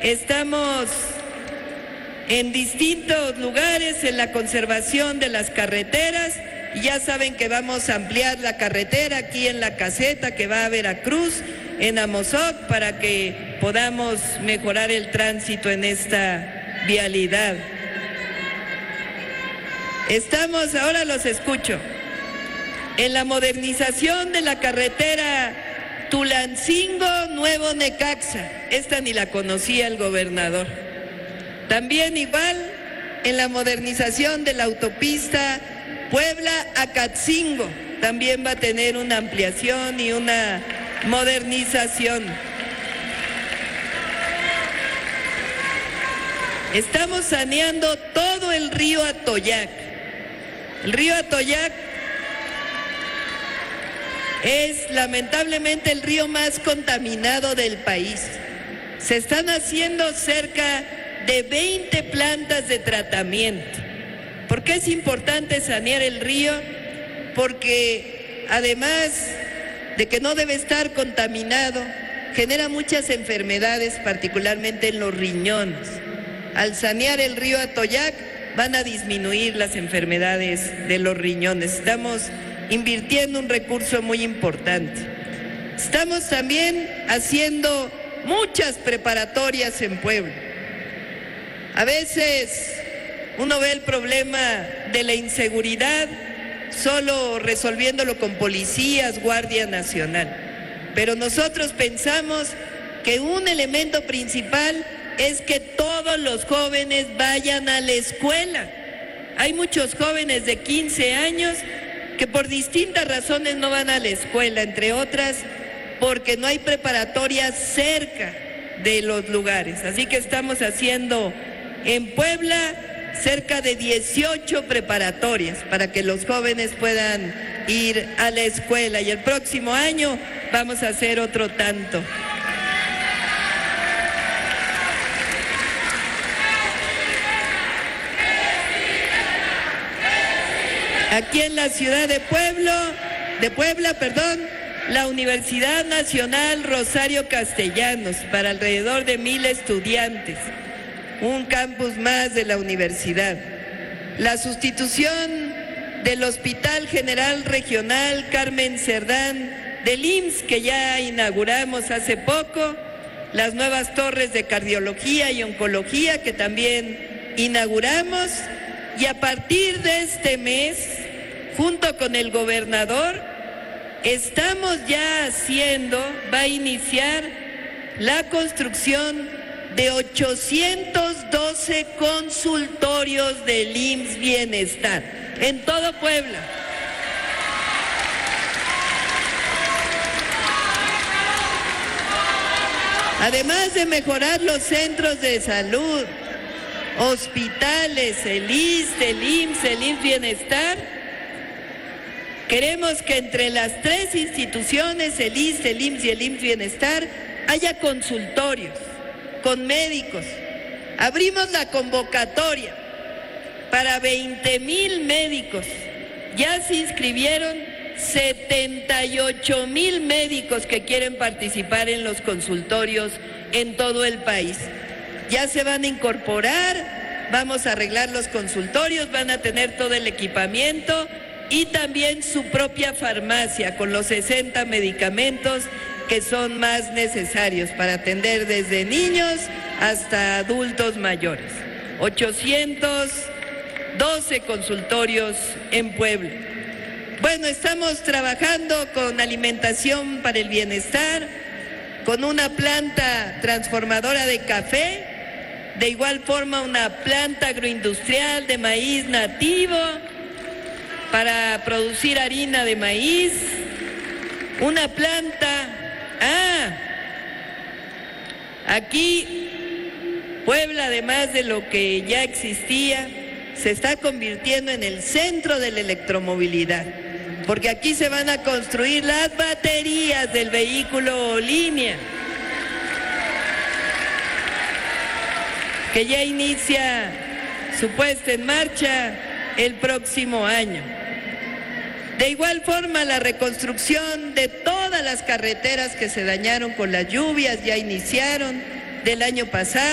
Estamos en distintos lugares en la conservación de las carreteras. Y ya saben que vamos a ampliar la carretera aquí en La Caseta, que va a Veracruz, en Amozoc, para que podamos mejorar el tránsito en esta vialidad. Estamos, ahora los escucho, en la modernización de la carretera Tulancingo-Nuevo Necaxa. Esta ni la conocía el gobernador. También igual en la modernización de la autopista Puebla-Acatzingo, también va a tener una ampliación y una modernización. Estamos saneando todo el río Atoyac. El río Atoyac es lamentablemente el río más contaminado del país. Se están haciendo cerca de 20 plantas de tratamiento. ¿Por qué es importante sanear el río? Porque además de que no debe estar contaminado, genera muchas enfermedades, particularmente en los riñones. Al sanear el río Atoyac van a disminuir las enfermedades de los riñones. Estamos invirtiendo un recurso muy importante. Estamos también haciendo muchas preparatorias en Puebla. A veces uno ve el problema de la inseguridad solo resolviéndolo con policías, Guardia Nacional. Pero nosotros pensamos que un elemento principal es que todos los jóvenes vayan a la escuela. Hay muchos jóvenes de 15 años que por distintas razones no van a la escuela, entre otras porque no hay preparatorias cerca de los lugares. Así que estamos haciendo en Puebla cerca de 18 preparatorias para que los jóvenes puedan ir a la escuela, y el próximo año vamos a hacer otro tanto. Aquí en la ciudad de Puebla, la Universidad Nacional Rosario Castellanos, para alrededor de 1,000 estudiantes. Un campus más de la universidad. La sustitución del Hospital General Regional Carmen Cerdán del IMSS, que ya inauguramos hace poco, las nuevas torres de cardiología y oncología, que también inauguramos, y a partir de este mes, junto con el gobernador, estamos ya va a iniciar la construcción de 812 consultorios del IMSS Bienestar en todo Puebla. Además de mejorar los centros de salud, hospitales, el ISSSTE, el IMSS Bienestar, queremos que entre las tres instituciones, el ISSSTE, el IMSS y el IMSS Bienestar, haya consultorios con médicos. Abrimos la convocatoria para 20,000 médicos. Ya se inscribieron 78,000 médicos que quieren participar en los consultorios en todo el país. Ya se van a incorporar, vamos a arreglar los consultorios, van a tener todo el equipamiento y también su propia farmacia con los 60 medicamentos que son más necesarios para atender desde niños hasta adultos mayores. 812 consultorios en Puebla. Bueno, estamos trabajando con alimentación para el bienestar, con una planta transformadora de café, de igual forma una planta agroindustrial de maíz nativo para producir harina de maíz, una planta. Aquí Puebla, además de lo que ya existía, se está convirtiendo en el centro de la electromovilidad, porque aquí se van a construir las baterías del vehículo línea, que ya inicia su puesta en marcha el próximo año. De igual forma, la reconstrucción de todas las carreteras que se dañaron con las lluvias ya iniciaron del año pasado.